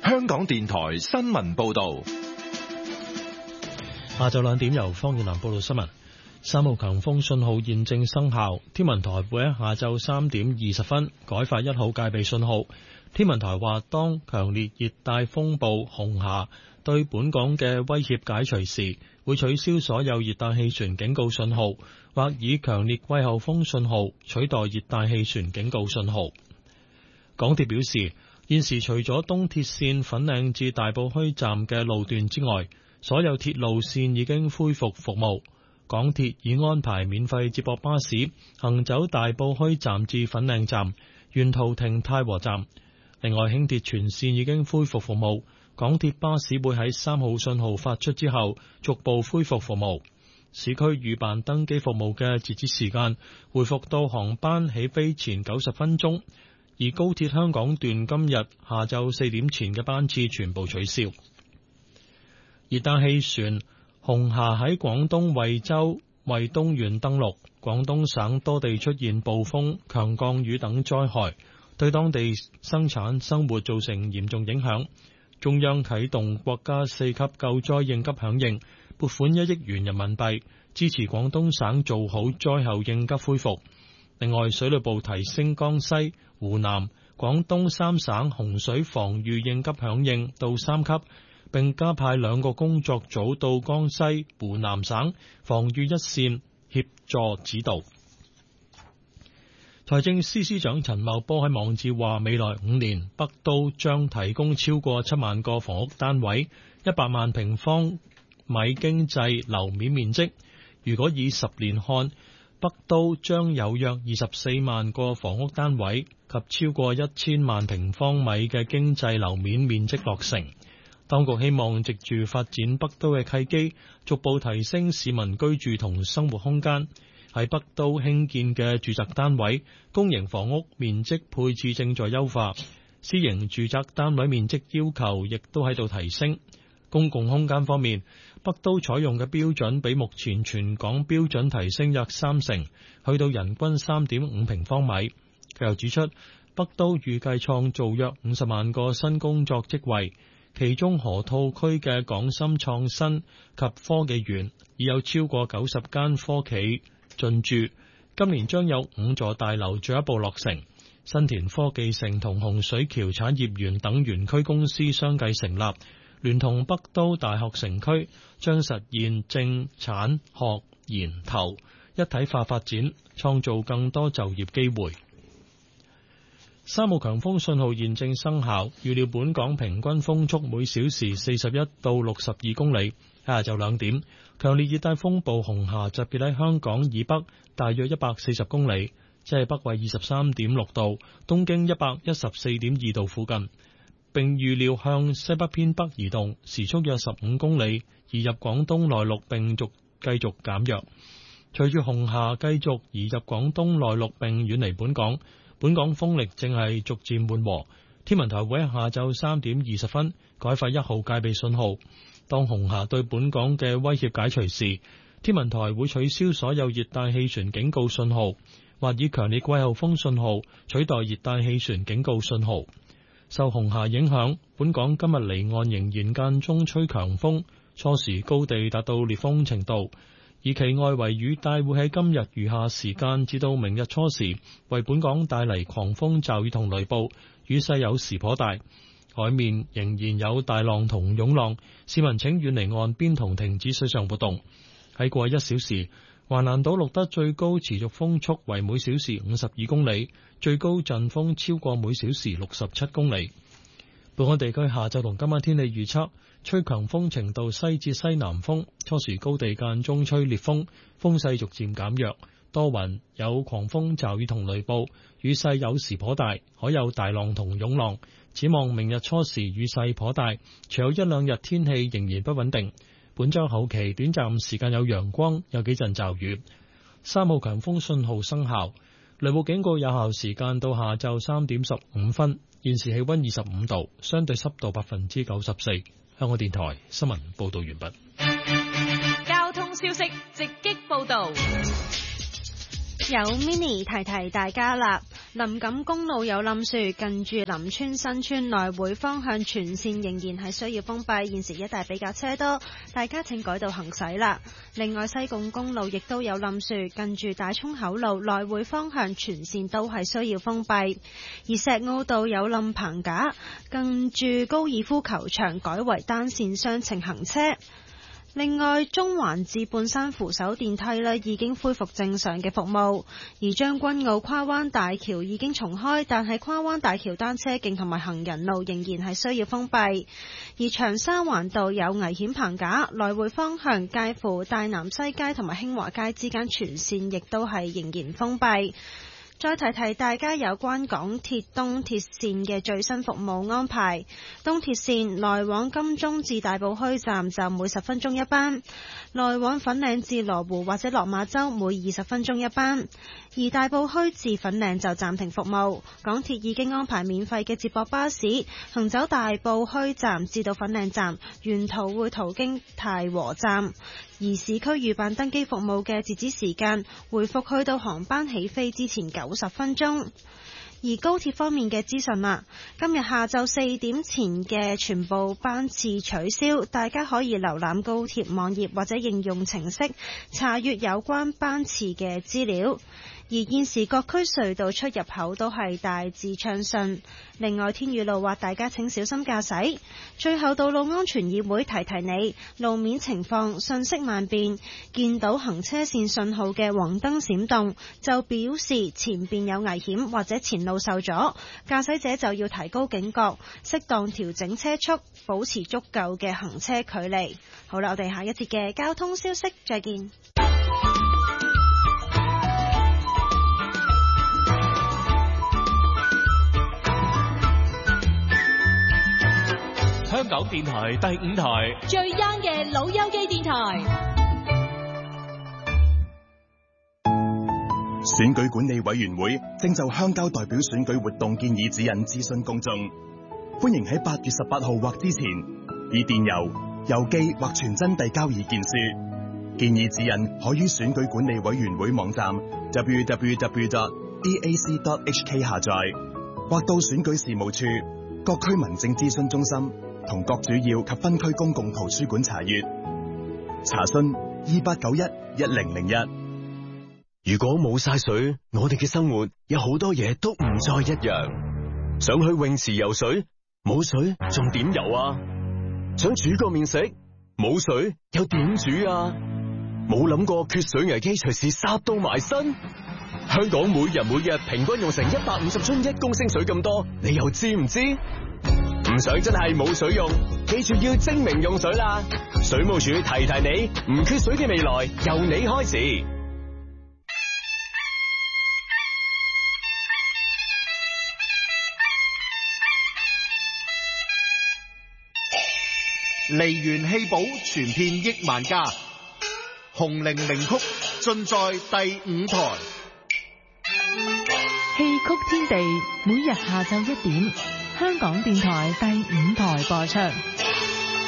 香港電台新聞報道。 下晝2點由方遠南報道新聞。3號強風信號現正生效，天文台會喺下晝3點20分改發1號戒備信號。天文台話，當強烈熱帶風暴紅霞對本港嘅威脅解除時，會取消所有熱帶氣旋警告信號，或以強烈季候風信號取代熱帶氣旋警告信號。港鐵表示，現時除咗東鐵綫粉嶺至大埔墟站嘅路段之外，所有鐵路綫已經恢復服務。港鐵已安排免費接駁巴士行走大埔墟站至粉嶺站，沿途停太和站。另外，輕鐵全綫已經恢復服務，港鐵巴士會喺3號信號發出之後逐步恢復服務。市區預辦登機服務嘅截止時間回復到航班起飛前90分鐘，而高鐵香港段今日下晝4點前嘅班次全部取消。熱帶氣旋紅霞喺廣東惠州惠東縣登陸，廣東省多地出現暴風、強降雨等災害，對當地生產生活造成嚴重影響。中央啟動國家4級救災應急響應，撥款1億元人民幣，支持廣東省做好災後應急恢復。另外，水利部提升江西、湖南、廣東3省洪水防禦應急響應到3級，並加派2個工作組到江西、湖南省防禦一線協助指導。財政司司長陳茂波喺網誌話，未來5年北都將提供超過7萬個房屋單位，100萬平方米經濟樓面面積。如果以10年看，北都將有約24萬個房屋單位及超過1000萬平方米嘅經濟樓面面積落成。當局希望藉住發展北都嘅契機，逐步提升市民居住同生活空間。喺北都興建嘅住宅單位、公營房屋面積配置正在優化，私營住宅單位面積要求亦都喺度提升。公共空間方面，北都採用嘅標準比目前全港標準提升約3成，去到人均 3.5 平方米。佢又指出，北都預計創造約50萬個新工作職位。其中河套區嘅港深創新及科技園已有超過90間科企進駐，今年將有5座大樓進一步落成。新田科技城同洪水橋產業園等園區公司相繼成立，聯同北都大學城區，將實現政產學研投一體化發展，創造更多就業機會。3號強風信號現正生效，預料本港平均風速每小時41到62公里。下晝2點，強烈熱帶風暴紅霞集結喺香港以北大約140公里，即係北緯23.6度、東經114.2度附近，並預料向西北偏北移動，時速約15公里，移入廣東內陸並繼續減弱。隨住紅霞繼續移入廣東內陸並遠離本港，本港風力正係逐漸緩和。天文台會喺下晝3點20分改發1號戒備信號。當紅霞對本港嘅威脅解除時，天文台會取消所有熱帶氣旋警告信號，或以強烈季候風信號取代熱帶氣旋警告信號。受紅霞影響，本港今日離岸仍然間中吹強風，初時高地達到烈風程度。而其外圍雨帶會喺今日餘下時間至到明日初時，為本港帶嚟狂風驟雨同雷暴，雨勢有時頗大。海面仍然有大浪同湧浪，市民請遠離岸邊同停止水上活動。喺過去1小時，橫瀾島錄得最高持續風速為每小時52公里，最高陣風超過每小時67公里。本港地區下晝同今晚天氣預測，吹強風程度西至西南風，初時高地間中吹烈風，風勢逐漸減弱，多雲，有狂風驟雨同雷暴，雨勢有時頗大，海有大浪同湧浪。展望明日初時雨勢頗大，隨後1-2日天氣仍然不穩定。本週後期短暫時間有陽光，有幾陣驟雨。3號強風信號生效，雷暴警告有效時間到下晝3點15分。現時氣溫25度，相對濕度94%。香港電台新聞報道完畢。 交通消息直擊報道。 有 Mini 提提大家啦。 林錦公路有冧樹，近住林村新村來回方向全線仍然係需要封閉，現時一帶比較車多，大家請改道行駛啦。另外西貢公路亦都有冧樹，近住大涌口路來回方向全線都係需要封閉。而石澳道有冧棚架，近住高爾夫球場改為單線雙程行車。另外，中環至半山扶手電梯已經恢復正常嘅服務，而將軍澳跨灣大橋已經重開，但係跨灣大橋單車徑同埋行人路仍然係需要封閉。而長沙灣道有危險棚架，來回方向介乎大南西街同埋興華街之間全線亦都係仍然封閉。再提提大家有關港鐵東鐵線嘅最新服務安排。東鐵線來往金鐘至大埔墟站就每10分鐘一班，來往粉嶺至羅湖或者落馬洲每20分鐘一班，而大埔墟至粉嶺就暫停服務。港鐵已經安排免費嘅接駁巴士行走大埔墟站至到粉嶺站，沿途會途經太和站。而市區預辦登機服務嘅截止時間回復去到航班起飛之前90分鐘。而高鐵方面嘅資訊啦，今日下晝4點前嘅全部班次取消，大家可以瀏覽高鐵網頁或者應用程式查閱有關班次嘅資料。而現時各區隧道出入口都係大致暢順。另外天雨路滑，大家請小心駕駛。最後道路安全議會提提你，路面情況瞬息萬變，見到行車線信號嘅黃燈閃動就表示前邊有危險或者前路受阻，駕駛者就要提高警覺，適當調整車速，保持足夠嘅行車距離。好啦，我哋下一節嘅交通消息再見。 香港電台第5台最 young 嘅老友記電台。 選舉管理委員會正就鄉郊代表選舉活動建議指引諮詢公眾，歡迎喺8月18號或之前以電郵、郵寄或傳真遞交意見書。建議指引可於選舉管理委員會網站 www.eac.hk 下載，或到選舉事務處、各區民政諮詢中心同各主要及分區公共圖書館查閱。查詢28911001。 如果冇晒水，我哋嘅生活有好多嘢都唔再一樣。想去泳池游水，冇水仲點游啊？想煮個麵食，冇水又點煮啊？冇諗過缺水危機隨時殺到埋身。香港每日平均用成150樽1公升水咁多，你又知唔知？唔想真係冇水用，記住要精明用水啦！水務署提提你，唔缺水嘅未來由你開始。 梨園戲寶傳遍億萬家，紅伶名曲盡在第5台。 戲曲天地每日下晝1點，香港電台第5台播出。